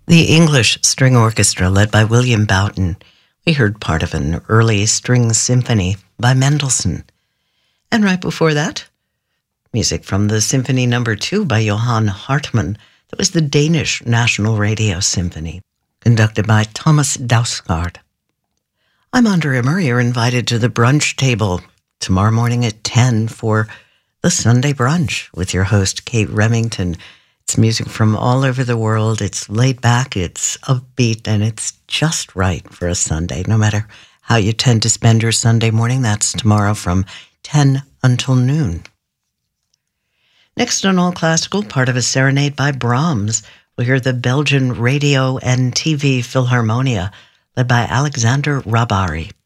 The English String Orchestra, led by William Boughton. We heard part of an early string symphony by Mendelssohn. And right before that, music from the Symphony No. 2 by Johann Hartmann. That was the Danish National Radio Symphony, conducted by Thomas Dausgaard. I'm Andrea Murray. You're invited to the brunch table tomorrow morning at 10 for the Sunday brunch with your host, Kate Remington. It's music from all over the world. It's laid back, it's upbeat, and it's just right for a Sunday. No matter how you tend to spend your Sunday morning, that's tomorrow from 10 until noon. Next on All Classical, part of a serenade by Brahms. We'll hear the Belgian Radio and TV Philharmonia, led by Alexander Rabari.